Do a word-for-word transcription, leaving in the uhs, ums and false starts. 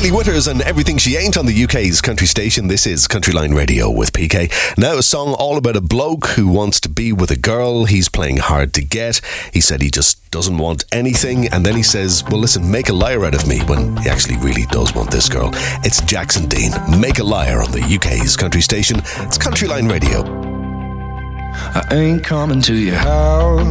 Hayley Whitters and Everything She Ain't on the U K's country station. This is Countryline Radio with P K. Now a song all about a bloke who wants to be with a girl. He's playing hard to get. He said he just doesn't want anything, and then he says, well listen, make a liar out of me, when he actually really does want this girl. It's Jackson Dean, Make a Liar on the U K's country station. It's Countryline Radio. I ain't coming to your house,